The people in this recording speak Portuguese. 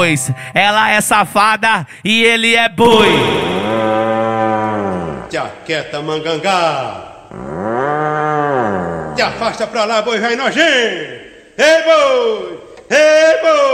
Ela é safada e ele é boi. Te aquieta, mangangá. Te afasta pra lá, boi vai nojento. Ei, boi! Ei, boi!